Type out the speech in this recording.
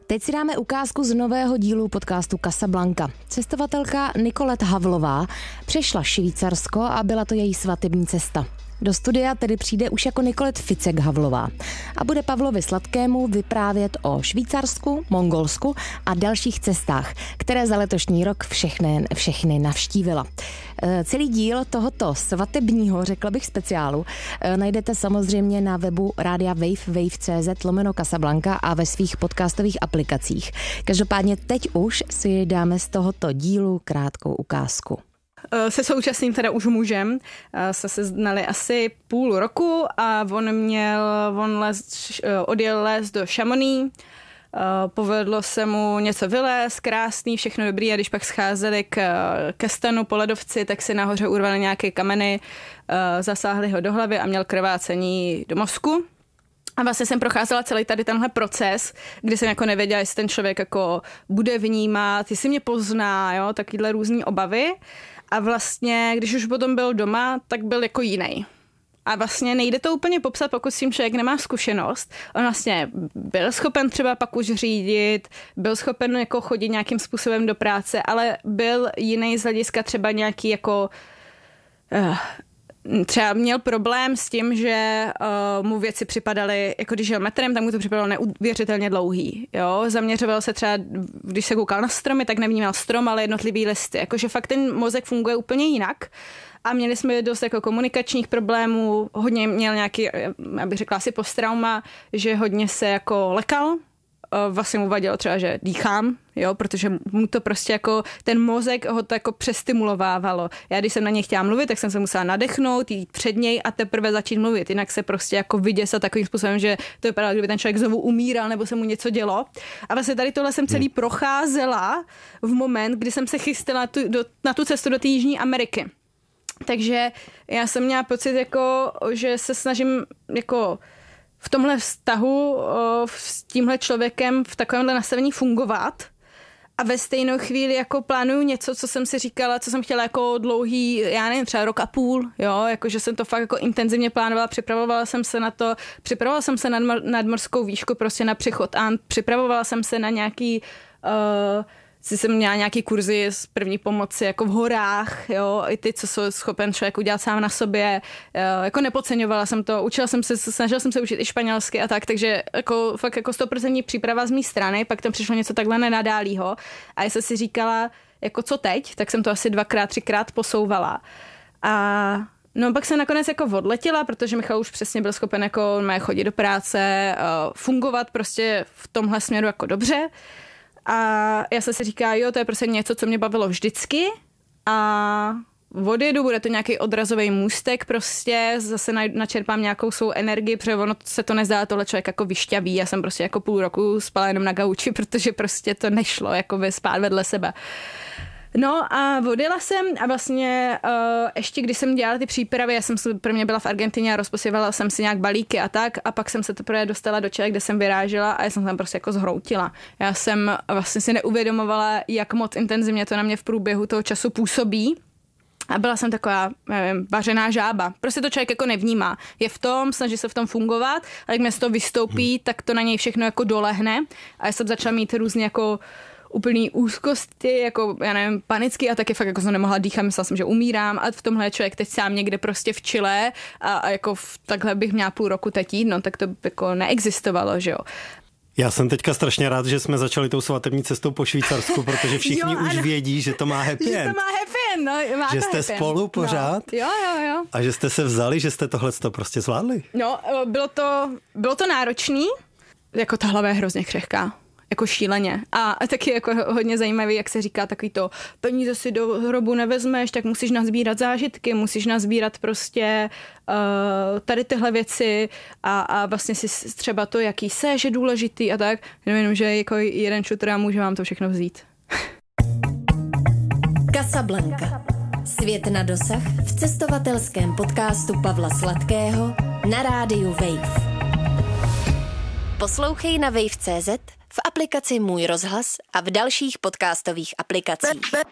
Teď si dáme ukázku z nového dílu podcastu Casablanca. Cestovatelka Nicolette Havlová přešla Švýcarsko a byla to její svatební cesta. Do studia tedy přijde už jako Nicolette Ficek-Havlová a bude Pavlovi Sladkému vyprávět o Švýcarsku, Mongolsku a dalších cestách, které za letošní rok všechny navštívila. Celý díl tohoto svatebního, řekla bych, speciálu najdete samozřejmě na webu rádia wave.cz/Casablanca a ve svých podcastových aplikacích. Každopádně teď už si dáme z tohoto dílu krátkou ukázku. Se současným teda už mužem jsme se znali asi půl roku a odjel lézt do Chamonix. Povedlo se mu něco vylézt, krásný, všechno dobrý, a když pak scházeli ke stanu po ledovci, tak si nahoře urvali nějaké kameny, zasáhli ho do hlavy a měl krvácení do mozku. A vlastně jsem procházela celý tady tenhle proces, kdy jsem jako nevěděla, jestli ten člověk jako bude vnímat, jestli mě pozná, jo, takovýhle různý obavy. A vlastně, když už potom byl doma, tak byl jako jiný. A vlastně nejde to úplně popsat, pokud s tím člověk nemá zkušenost. On vlastně byl schopen třeba pak už řídit, byl schopen jako chodit nějakým způsobem do práce, ale byl jiný z hlediska třeba nějaký jako... třeba měl problém s tím, že mu věci připadaly, jako když jel metrem, tak mu to připadalo neuvěřitelně dlouhý. Jo? Zaměřoval se třeba, když se koukal na stromy, tak nevnímal strom, ale jednotlivý listy. Jakože fakt ten mozek funguje úplně jinak. A měli jsme dost jako komunikačních problémů, hodně měl nějaký, já bych řekla asi posttrauma, že hodně se jako lekal. Vlastně mu vadilo třeba, že dýchám, jo, protože mu to prostě jako ten mozek ho to jako přestimulovávalo. Já když jsem na něj chtěla mluvit, tak jsem se musela nadechnout, jít před něj a teprve začít mluvit. Jinak se prostě jako vyděsat takovým způsobem, že to vypadalo, kdyby ten člověk znovu umíral nebo se mu něco dělo. A vlastně tady tohle jsem celý procházela v moment, kdy jsem se chystala na tu cestu do té Jižní Ameriky. Takže já jsem měla pocit, jako, že se snažím jako v tomhle vztahu s tímhle člověkem v takovémhle nastavení fungovat a ve stejnou chvíli jako plánuju něco, co jsem si říkala, co jsem chtěla jako dlouhý, já nevím, třeba rok a půl, jo, jakože jsem to fakt jako intenzivně plánovala, připravovala jsem se na to, připravovala jsem se na nadmořskou výšku, prostě na přechod Ant, připravovala jsem se na nějaký jsem měla nějaký kurzy z první pomoci jako v horách, jo, i ty, co jsou schopen člověk udělat sám na sobě, jako nepodceňovala jsem to, snažila jsem se učit i španělsky a tak, takže jako fakt jako 100% příprava z mý strany, pak tam přišlo něco takhle nenadálýho a já jsem si říkala, jako co teď, tak jsem to asi 2x, 3x posouvala a no pak jsem nakonec jako odletěla, protože Michal už přesně byl schopen jako chodit do práce, fungovat prostě v tomhle směru jako dobře. A já jsem si říkala, jo, to je prostě něco, co mě bavilo vždycky a odjedu, bude to nějaký odrazový můstek prostě, zase načerpám nějakou svou energii, protože ono se to nezdá, tohle člověk jako vyšťaví, já jsem prostě jako půl roku spala jenom na gauči, protože prostě to nešlo jako spát vedle sebe. No a odjela jsem a vlastně ještě když jsem dělala ty přípravy, já jsem pro mě byla v Argentině a rozposívala jsem si nějak balíky a tak a pak jsem se teprve dostala do Čech, kde jsem vyrážela a já jsem tam prostě jako zhroutila. Já jsem vlastně si neuvědomovala, jak moc intenzivně to na mě v průběhu toho času působí. A byla jsem taková, nevím, vařená žába. Prostě to člověk jako nevnímá. Je v tom, snaží se v tom fungovat, ale jak mě z toho vystoupí, tak to na něj všechno jako dolehne. A já jsem začala mít různě jako úplný úzkosti, jako, já nevím, panický a taky fakt jako jsem nemohla dýchat, myslela jsem, že umírám a v tomhle člověk teď sám někde prostě v Chile a jako takhle bych měla půl roku teď jít, no tak to jako neexistovalo, že jo. Já jsem teďka strašně rád, že jsme začali tou svatební cestou po Švýcarsku, protože všichni už vědí, že to má happy end. Že to má happy end, no. Má že jste spolu pořád. No. Jo. A že jste se vzali, že jste tohleto prostě zvládli. No, bylo to náročný, jako ta hlava je hrozně křehká. Jako šíleně. A taky jako hodně zajímavý, jak se říká, takový to peníze si do hrobu nevezmeš, tak musíš nazbírat zážitky, musíš nazbírat prostě tady tyhle věci a vlastně si třeba to, jaký seš, je důležitý a tak. Jenom, že jako jeden šutr a může vám to všechno vzít. Casablanca. Svět na dosah v cestovatelském podcastu Pavla Sladkého na rádiu Wave. Poslouchej na wave.cz, v aplikaci Můj rozhlas a v dalších podcastových aplikacích.